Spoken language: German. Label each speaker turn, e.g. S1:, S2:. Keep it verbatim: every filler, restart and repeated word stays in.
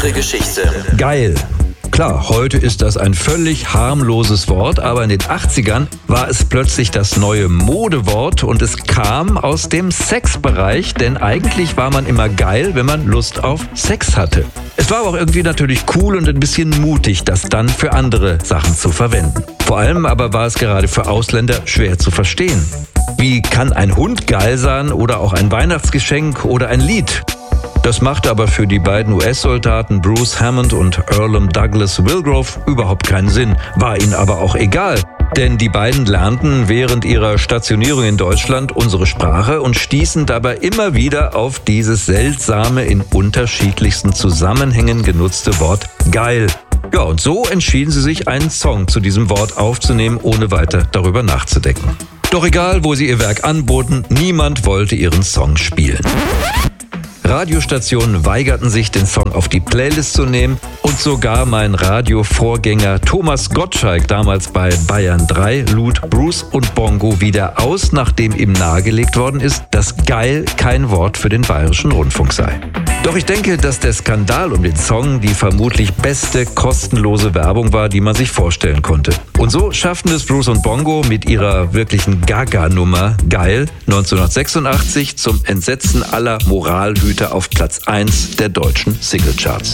S1: Geschichte.
S2: Geil. Klar, heute ist das ein völlig harmloses Wort, aber in den achtzigern war es plötzlich das neue Modewort und es kam aus dem Sexbereich, denn eigentlich war man immer geil, wenn man Lust auf Sex hatte. Es war aber auch irgendwie natürlich cool und ein bisschen mutig, das dann für andere Sachen zu verwenden. Vor allem aber war es gerade für Ausländer schwer zu verstehen. Wie kann ein Hund geil sein oder auch ein Weihnachtsgeschenk oder ein Lied? Das machte aber für die beiden U S-Soldaten Bruce Hammond und Earlham Douglas Wilgrove überhaupt keinen Sinn. War ihnen aber auch egal, denn die beiden lernten während ihrer Stationierung in Deutschland unsere Sprache und stießen dabei immer wieder auf dieses seltsame, in unterschiedlichsten Zusammenhängen genutzte Wort geil. Ja, und so entschieden sie sich, einen Song zu diesem Wort aufzunehmen, ohne weiter darüber nachzudenken. Doch egal, wo sie ihr Werk anboten, niemand wollte ihren Song spielen. Radiostationen weigerten sich, den Song auf die Playlist zu nehmen und sogar mein Radiovorgänger Thomas Gottschalk, damals bei Bayern drei, lud Bruce und Bongo wieder aus, nachdem ihm nahegelegt worden ist, dass geil kein Wort für den Bayerischen Rundfunk sei. Doch ich denke, dass der Skandal um den Song die vermutlich beste kostenlose Werbung war, die man sich vorstellen konnte. Und so schafften es Bruce und Bongo mit ihrer wirklichen Gaga-Nummer Geil neunzehnhundertsechsundachtzig zum Entsetzen aller Moralhüter auf Platz eins der deutschen Singlecharts.